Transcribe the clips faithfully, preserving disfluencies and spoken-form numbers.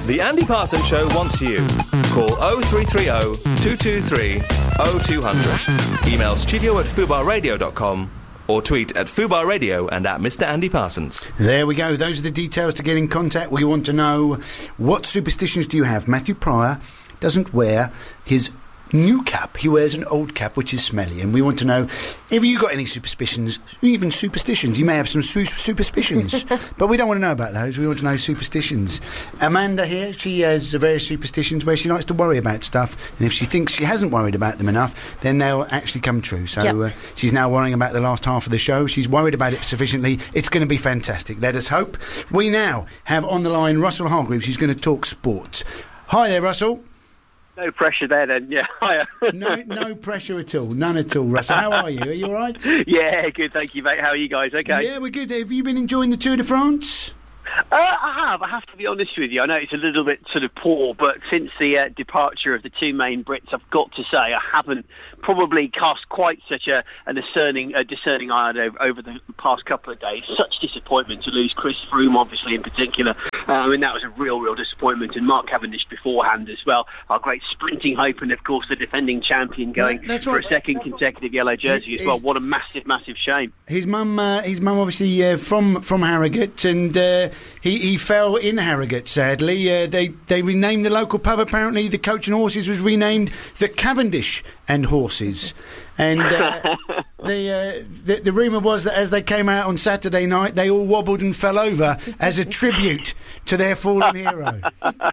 The Andy Parsons Show wants you. Call oh three three oh, two two three, oh two hundred. Email studio at fubar radio dot com or tweet at Fubar Radio and at Mister Andy Parsons. There we go. Those are the details to get in contact. We want to know, what superstitions do you have? Matthew Pryor doesn't wear his new cap. He wears an old cap, which is smelly. And we want to know, have you got any superstitions? Even superstitions. You may have some su- superstitions. But we don't want to know about those. We want to know superstitions. Amanda here, she has various superstitions where she likes to worry about stuff. And if she thinks she hasn't worried about them enough, then they'll actually come true. So yep. uh, she's now worrying about the last half of the show. She's worried about it sufficiently. It's going to be fantastic. Let us hope. We now have on the line Russell Hargreaves. He's going to talk sports. Hi there, Russell. No pressure there then, yeah. Hiya. no no pressure at all, none at all, Russell. How are you? Are you all right? Yeah, good, thank you, mate. How are you guys? Okay. Yeah, we're good. Have you been enjoying the Tour de France? Uh, I have, I have to be honest with you. I know it's a little bit sort of poor, but since the uh, departure of the two main Brits, I've got to say I haven't probably cast quite such a, a discerning a discerning eye over, over the past couple of days. Such disappointment to lose Chris Froome, obviously, in particular. Uh, I mean, that was a real, real disappointment. And Mark Cavendish beforehand as well. Our great sprinting hope, and of course the defending champion going That's for right. a second consecutive yellow jersey it's, as well. What a massive, massive shame. His mum, uh, his mum, obviously uh, from from Harrogate, and uh, he he fell in Harrogate. Sadly, uh, they they renamed the local pub. Apparently, the Coach and Horses was renamed the Cavendish and Horses. And uh, the, uh, the the rumour was that as they came out on Saturday night, they all wobbled and fell over as a tribute to their fallen hero.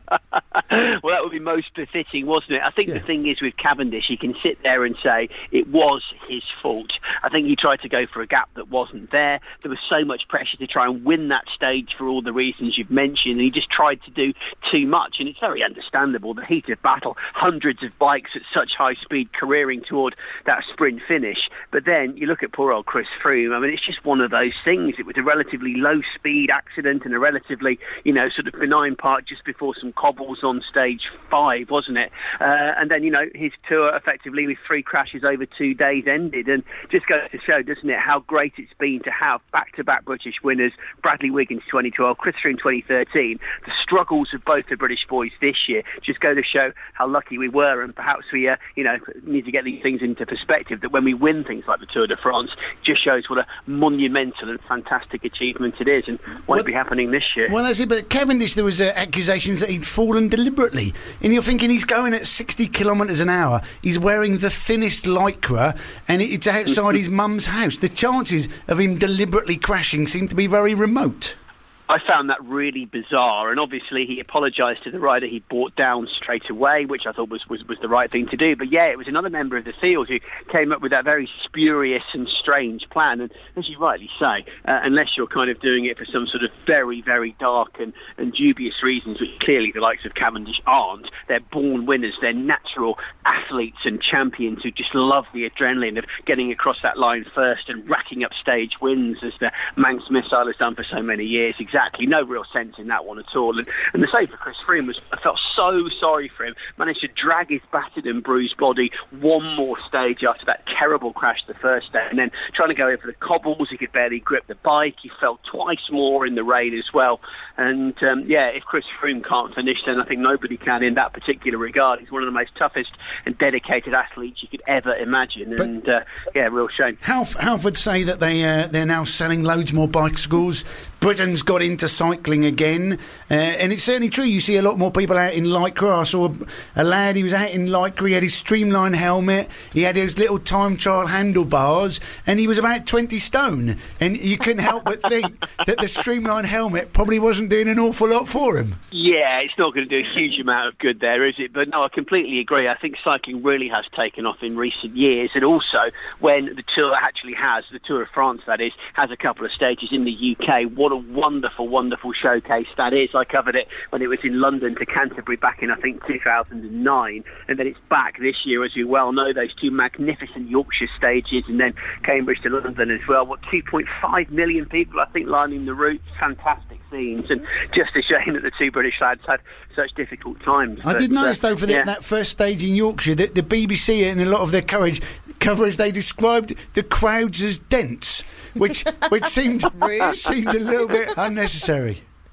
Well, that would be most befitting, wasn't it? I think yeah. the thing is with Cavendish, he can sit there and say it was his fault. I think he tried to go for a gap that wasn't there. There was so much pressure to try and win that stage for all the reasons you've mentioned, and he just tried to do too much. And it's very understandable, the heat of battle, hundreds of bikes at such high speed careering toward that sprint finish. But then you look at poor old Chris Froome. I mean, it's just one of those things. It was a relatively low speed accident and a relatively, you know, sort of benign part just before some cobbles on stage five, wasn't it? Uh, and then, you know, his tour effectively with three crashes over two days ended. And just goes to show, doesn't it, how great it's been to have back-to-back British winners, Bradley Wiggins twenty twelve, Chris Froome twenty thirteen. The struggles of both the British boys this year just go to show how lucky we were, and perhaps we, uh, you know, need to get these things into perspective, that when we win things like the Tour de France, it just shows what a monumental and fantastic achievement it is, and won't well, be happening this year. Well, that's it, but Cavendish, there was uh, accusations that he'd fallen deliberately, and you're thinking he's going at sixty kilometres an hour, he's wearing the thinnest lycra, and it's outside his mum's house. The chances of him deliberately crashing seem to be very remote. I found that really bizarre, and obviously he apologised to the rider he brought down straight away, which I thought was, was, was the right thing to do. But yeah, it was another member of the field who came up with that very spurious and strange plan. And as you rightly say, uh, unless you're kind of doing it for some sort of very, very dark and, and dubious reasons, which clearly the likes of Cavendish aren't, they're born winners, they're natural athletes and champions who just love the adrenaline of getting across that line first and racking up stage wins, as the Manx Missile has done for so many years. Exactly, no real sense in that one at all. And, and the same for Chris Froome was, I felt so sorry for him. Managed to drag his battered and bruised body one more stage after that terrible crash the first day, and then trying to go over the cobbles, he could barely grip the bike. He fell twice more in the rain as well. And um, yeah, if Chris Froome can't finish, then I think nobody can in that particular regard. He's one of the most toughest and dedicated athletes you could ever imagine. But and uh, yeah, real shame. Half, Half would say that they uh, they're now selling loads more bicycles. Britain's got into cycling again, uh, and it's certainly true. You see a lot more people out in lycra. I saw a, a lad, he was out in lycra, he had his Streamline helmet, he had his little time trial handlebars, and he was about twenty stone, and you couldn't help but think that the Streamline helmet probably wasn't doing an awful lot for him. Yeah, it's not going to do a huge amount of good there, is it? But no, I completely agree. I think cycling really has taken off in recent years, and also when the Tour actually has, the Tour of France that is, has a couple of stages in the U K. What a wonderful, wonderful showcase that is. I covered it when it was in London to Canterbury back in, I think, two thousand nine, and then it's back this year, as you well know, those two magnificent Yorkshire stages, and then Cambridge to London as well. What, two point five million people, I think, lining the route. Fantastic scenes, and just a shame that the two British lads had such difficult times. I but, did notice, uh, though, for the, yeah. that first stage in Yorkshire, that the B B C, in a lot of their coverage, coverage they described the crowds as dense, which which seemed, seemed a little bit unnecessary.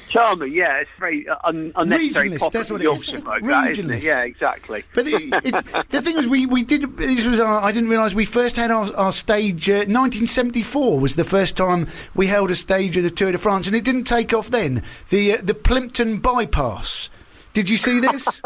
Charming, yeah. It's very uh, un- unnecessary Regionalist, pop that's of what it Yorkshire is. folk, that, isn't it? Regionalist. Yeah, exactly. But the, it, the thing was, we, we did. This was our, I didn't realise we first had our, our stage. Uh, nineteen seventy-four was the first time we held a stage of the Tour de France, and it didn't take off then. The uh, the Plimpton bypass. Did you see this?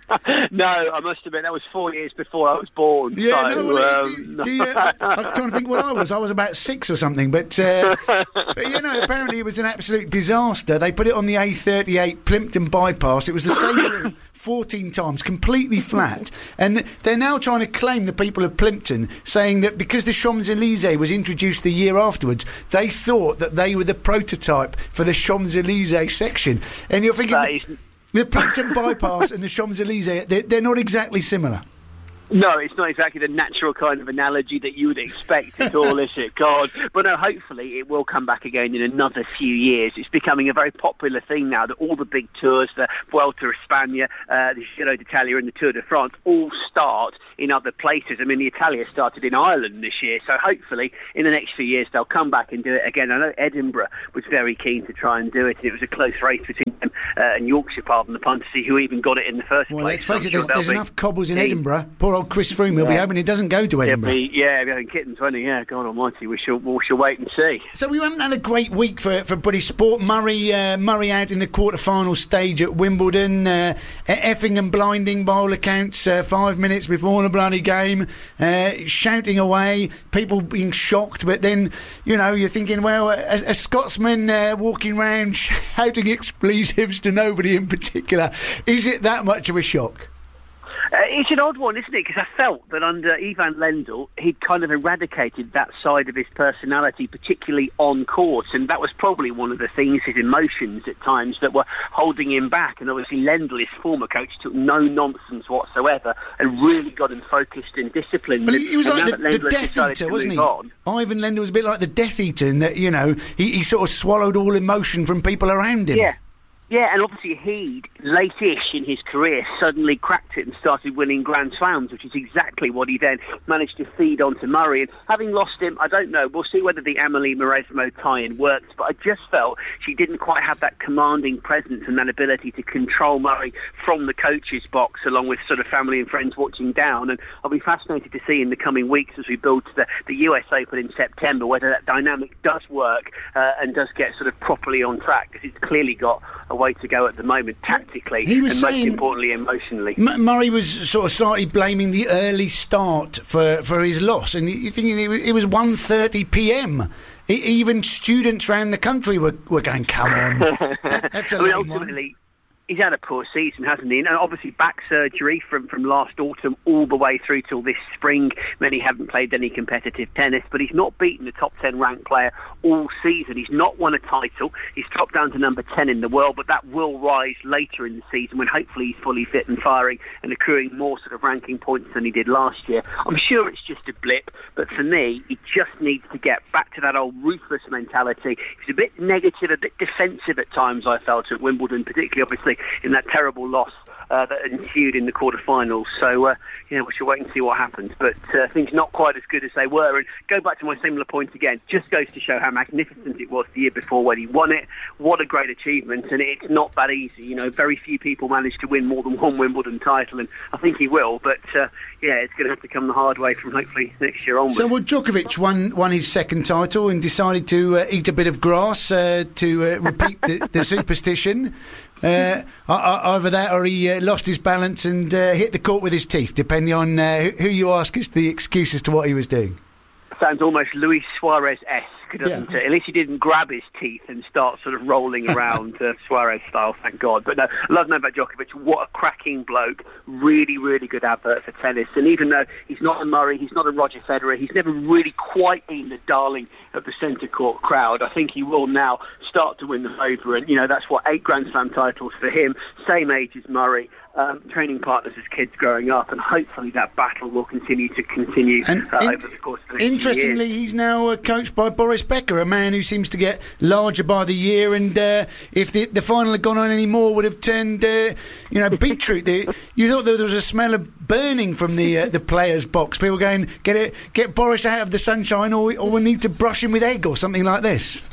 No, I must admit that was four years before I was born. Yeah, so, no, well, um, the, the, uh, I'm trying to think what I was. I was about six or something, but, uh, but you know, apparently it was an absolute disaster. They put it on the A thirty-eight Plimpton bypass. It was the same route fourteen times, completely flat. And they're now trying to claim, the people of Plimpton, saying that because the Champs-Élysées was introduced the year afterwards, they thought that they were the prototype for the Champs-Élysées section. And you're thinking... That is... The Plimpton bypass and the Champs-Élysées, they're, they're not exactly similar. No, it's not exactly the natural kind of analogy that you would expect at all, is it? God. But no, hopefully it will come back again in another few years. It's becoming a very popular thing now that all the big tours, the Vuelta a España, uh, the Giro d'Italia and the Tour de France, all start in other places. I mean, the Italia started in Ireland this year, so hopefully in the next few years they'll come back and do it again. I know Edinburgh was very keen to try and do it, and it was a close race between them uh, and Yorkshire, pardon the pun, to see who even got it in the first well, place. Well, let's face it, there's, there's enough cobbles in He, Edinburgh. Poor old Chris Froome will yeah. be hoping it doesn't go to Edinburgh. Be, yeah, be having kittens, won't he? Yeah, God almighty, we shall, we shall wait and see. So we haven't had a great week for for British sport. Murray uh, Murray out in the quarter-final stage at Wimbledon, uh, effing and blinding by all accounts, uh, five minutes before the bloody game, uh, shouting away, people being shocked, but then, you know, you're thinking, well, a, a Scotsman uh, walking around shouting expletives to nobody in particular, is it that much of a shock? Uh, it's an odd one, isn't it? Because I felt that under Ivan Lendl, he'd kind of eradicated that side of his personality, particularly on court, and that was probably one of the things, his emotions at times, that were holding him back. And obviously Lendl, his former coach, took no nonsense whatsoever and really got him focused and disciplined. Well, he was and like the, the Death Eater, wasn't he? On, Ivan Lendl was a bit like the Death Eater, in that, you know, he, he sort of swallowed all emotion from people around him. Yeah. Yeah, and obviously he'd, late-ish in his career, suddenly cracked it and started winning Grand Slams, which is exactly what he then managed to feed onto Murray. And having lost him, I don't know, we'll see whether the Amelie Mauresmo tie-in works, but I just felt she didn't quite have that commanding presence and that ability to control Murray from the coach's box, along with sort of family and friends watching down. And I'll be fascinated to see in the coming weeks as we build to the, the U S Open in September whether that dynamic does work uh, and does get sort of properly on track, because it's clearly got a way to go at the moment tactically he was and saying, most importantly emotionally. M- Murray was sort of slightly blaming the early start for, for his loss, and you're thinking it was, it was one thirty p.m. E- even students around the country were, were going, come on. that, that's a I mean, lame ultimately, one. He's had a poor season, hasn't he? And obviously back surgery from, from last autumn all the way through till this spring. Many haven't played any competitive tennis, but he's not beaten the top ten ranked player all season. He's not won a title. He's dropped down to number ten in the world, but that will rise later in the season when hopefully he's fully fit and firing and accruing more sort of ranking points than he did last year. I'm sure it's just a blip, but for me, he just needs to get back to that old ruthless mentality. He's a bit negative, a bit defensive at times, I felt, at Wimbledon, particularly obviously in that terrible loss uh, that ensued in the quarterfinals. So, uh, yeah, we shall wait and see what happens. But uh, things not quite as good as they were. And go back to my similar point again, just goes to show how magnificent it was the year before when he won it. What a great achievement. And it's not that easy. You know, very few people manage to win more than one Wimbledon title, and I think he will. But, uh, yeah, it's going to have to come the hard way from hopefully next year onwards. So, well, Djokovic won, won his second title and decided to uh, eat a bit of grass uh, to uh, repeat the, the superstition. Uh, either that or he uh, lost his balance and uh, hit the court with his teeth, depending on uh, who you ask is the excuse as to what he was doing. Sounds almost Luis Suarez-esque, doesn't yeah. it? At least he didn't grab his teeth and start sort of rolling around uh, Suarez style, thank God. But no, I love Novak Djokovic. What a cracking bloke. Really, really good advert for tennis. And even though he's not a Murray, he's not a Roger Federer, he's never really quite been the darling of the centre court crowd. I think he will now start to win them over. And, you know, that's what, eight Grand Slam titles for him, same age as Murray. Um, training partners as kids growing up, and hopefully that battle will continue to continue uh, in, over the course of the next interestingly, years. He's now uh, coached by Boris Becker, a man who seems to get larger by the year, and uh, if the, the final had gone on any more, would have turned, uh, you know, beetroot. the, you thought there was a smell of burning from the uh, the players' box. People going, get it, get Boris out of the sunshine, or we, or we need to brush him with egg or something like this.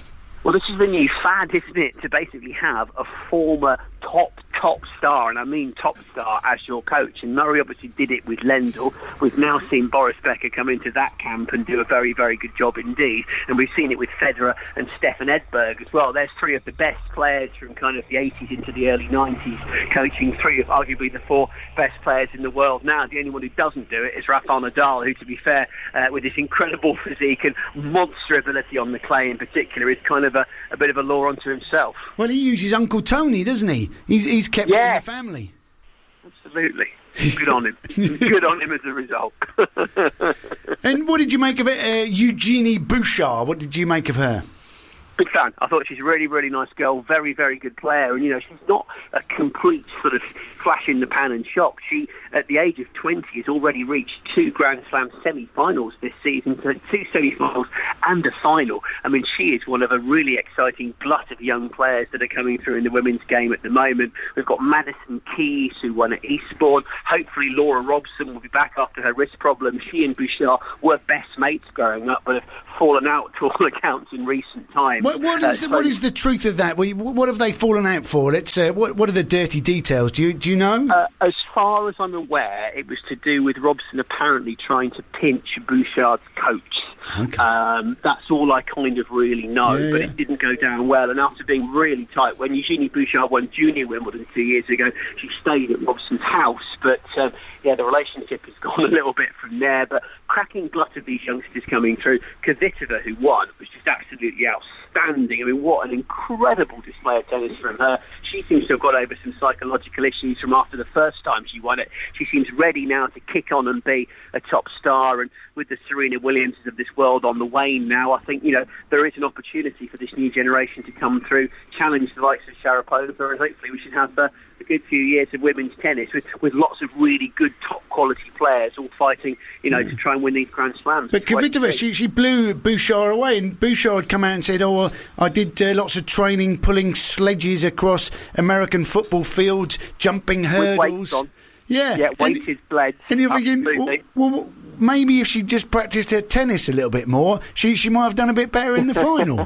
Well, this is the new fad, isn't it, to basically have a former top, top star, and I mean top star, as your coach. And Murray obviously did it with Lendl. We've now seen Boris Becker come into that camp and do a very, very good job indeed. And we've seen it with Federer and Stefan Edberg as well. There's three of the best players from kind of the eighties into the early nineties, coaching three of arguably the four best players in the world now. The only one who doesn't do it is Rafael Nadal, who, to be fair, uh, with his incredible physique and monster ability on the clay in particular, is kind of a, a bit of a law unto himself. Well, he uses Uncle Tony, doesn't he? He's he's kept yeah. it in the family. Absolutely. Good on him. Good on him as a result. And what did you make of it, uh, Eugenie Bouchard? What did you make of her? Big fan. I thought she's a really, really nice girl. Very, very good player. And, you know, she's not a complete sort of flash in the pan and shock. She, at the age of twenty, has already reached two Grand Slam semi-finals this season, so two semi-finals and a final. I mean, she is one of a really exciting glut of young players that are coming through in the women's game at the moment. We've got Madison Keys, who won at Eastbourne. Hopefully Laura Robson will be back after her wrist problem. She and Bouchard were best mates growing up, but have fallen out to all accounts in recent times. What, what, is, uh, the, what is the truth of that? What have they fallen out for? Let's, uh, what, what are the dirty details? Do you, do you know? Uh, as far as I'm aware, it was to do with Robson apparently trying to pinch Bouchard's coach. Okay. Um, that's all I kind of really know, yeah, but yeah. it didn't go down well. And after being really tight, when Eugenie Bouchard won Junior Wimbledon two years ago, she stayed at Robson's house. But uh, yeah, the relationship has gone a little bit from there. But cracking glut of these youngsters coming through. Kvitova, who won, was just absolutely outstanding. I mean, what an incredible display of tennis from her. She seems to have got over some psychological issues from after the first time she won it. She seems ready now to kick on and be a top star. And with the Serena Williamses of this world on the wane now, I think, you know, there is an opportunity for this new generation to come through, challenge the likes of Sharapova, and hopefully we should have uh, a good few years of women's tennis with, with lots of really good top quality players all fighting, you know, yeah. to try and win these Grand Slams. But Kvitova, she, she blew Bouchard away, and Bouchard had come out and said, oh, well, I did uh, lots of training, pulling sledges across American football fields, jumping hurdles. With weights on. Yeah, yeah, weighted blades. And you're thinking, well, well, maybe if she just practiced her tennis a little bit more, she she might have done a bit better in the final.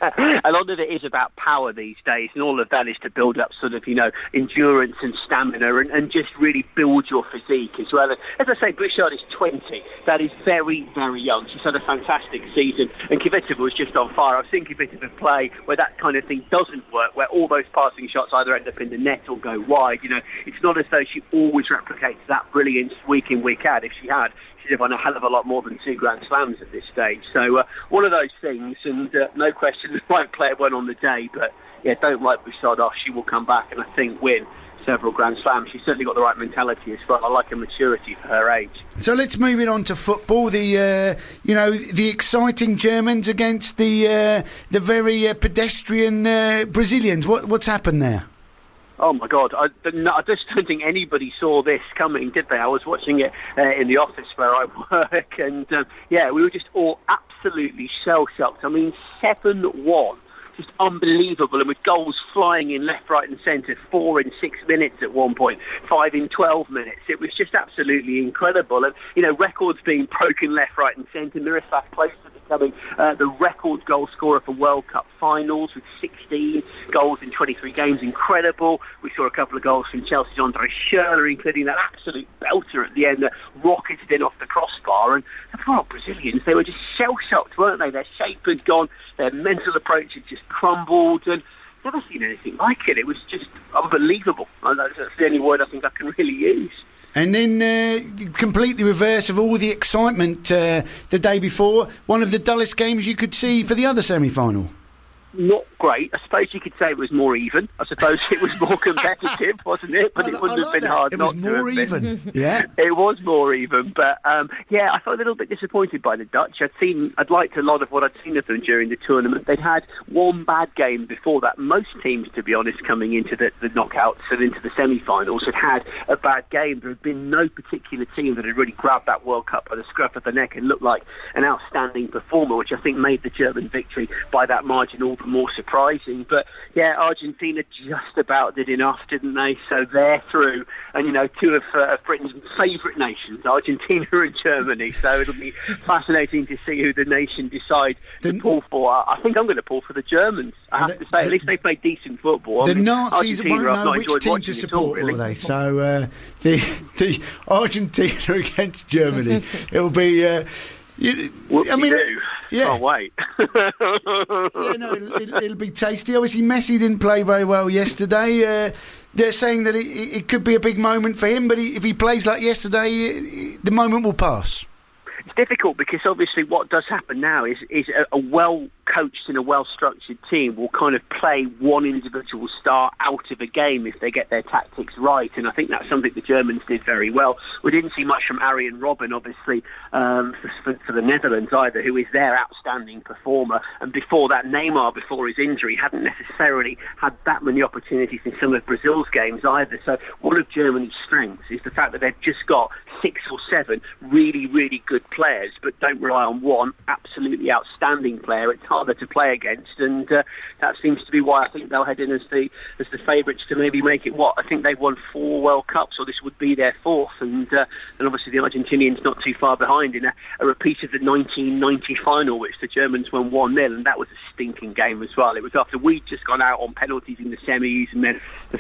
A lot of it is about power these days, and all of that is to build up sort of, you know, endurance and stamina, and, and just really build your physique as well. And as I say, Bouchard is twenty. That is very, very young. She's had a fantastic season, and Kvitova was just on fire. I've seen Kvitova play where that kind of thing doesn't work, where all those passing shots either end up in the net or go wide. You know, it's not as though she always replicates that brilliance week in, week out. If she had, she'd have won a hell of a lot more than two Grand Slams at this stage. So uh, one of those things, and uh, no question the right player won on the day, but yeah, don't write Bouchard off. She will come back and I think win several Grand Slams. She's certainly got the right mentality as well. I like her maturity for her age. So let's move it on to football. The uh, you know the exciting Germans against the uh, the very uh, pedestrian uh, Brazilians. What what's happened there? Oh my God, I, I just don't think anybody saw this coming, did they? I was watching it uh, in the office where I work, and um, yeah, we were just all absolutely shell-shocked. I mean, seven one. Just unbelievable, and with goals flying in left, right and centre, four in six minutes at one point, five in twelve minutes. It was just absolutely incredible. And, you know, records being broken left, right and centre. Miroslav Klose becoming uh, the record goal scorer for World Cup finals with sixteen goals in twenty-three games. Incredible. We saw a couple of goals from Chelsea's Andre Schürrle, including that absolute belter at the end that rocketed in off the crossbar. And the poor Brazilians, they were just shell-shocked, weren't they? Their shape had gone, their mental approach had just crumbled, and never seen anything like it. It was just unbelievable. That's the only word I think I can really use. And then uh, completely reverse of all the excitement uh, the day before, one of the dullest games you could see for the other semi-final. Not great. I suppose you could say it was more even. I suppose it was more competitive, wasn't it? But I, it wouldn't I have like been that. hard it not was to more have even. been. Yeah, it was more even. But um, yeah, I felt a little bit disappointed by the Dutch. I'd seen, I'd liked a lot of what I'd seen of them during the tournament. They'd had one bad game before that. Most teams, to be honest, coming into the, the knockouts and into the semi-finals had had a bad game. There had been no particular team that had really grabbed that World Cup by the scruff of the neck and looked like an outstanding performer, which I think made the German victory by that margin all the more surprising. But yeah, Argentina just about did enough, didn't they? So they're through, and you know, two of uh, Britain's favourite nations, Argentina and Germany. So it'll be fascinating to see who the nation decide the, to pull for. I think I'm going to pull for the Germans. I have the, to say, at least they play decent football. The I mean, Nazis Argentina, won't know which team to support, all, really. Will they? So uh, the the Argentina against Germany, it'll be. Uh, You, I mean, do. yeah. Can't wait. yeah, no, it'll, it'll be tasty. Obviously, Messi didn't play very well yesterday. Uh, they're saying that it, it could be a big moment for him, but he, if he plays like yesterday, the moment will pass. It's difficult because obviously what does happen now is is a, a well-coached and a well-structured team will kind of play one individual star out of a game if they get their tactics right, and I think that's something the Germans did very well. We didn't see much from Arjen Robben, obviously, um, for, for the Netherlands either, who is their outstanding performer, and before that, Neymar, before his injury, hadn't necessarily had that many opportunities in some of Brazil's games either. So one of Germany's strengths is the fact that they've just got six or seven really, really good players, but don't rely on one absolutely outstanding player. It's harder to play against, and uh, that seems to be why I think they'll head in as the as the favourites to maybe make it. What I think they've won four World Cups, or this would be their fourth, and uh, and obviously the Argentinians not too far behind in a, a repeat of the nineteen ninety final, which the Germans won one nil, and that was a stinking game as well. It was after we'd just gone out on penalties in the semis, and then the